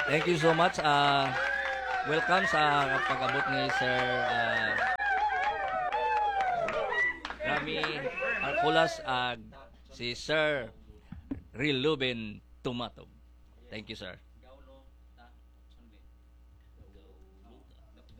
Thank you so much. Welcome sa pag-abot ni Sir Rami Arculas si Sir Rilubin Tumatog. Thank you, sir.